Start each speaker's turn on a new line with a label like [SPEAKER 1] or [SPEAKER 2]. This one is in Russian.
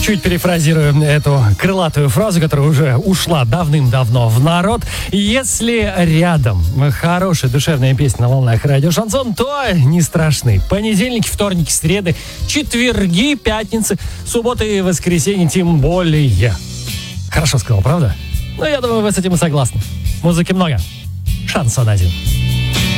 [SPEAKER 1] Чуть перефразирую эту крылатую фразу, которая уже ушла давным-давно в народ. Если рядом хорошая душевная песня на волнах радио Шансон, то не страшны. Понедельники, вторники, среды, четверги, пятницы, субботы и воскресенье тем более. Хорошо сказал, правда? Ну, я думаю, вы с этим и согласны. Музыки много. Шансон один.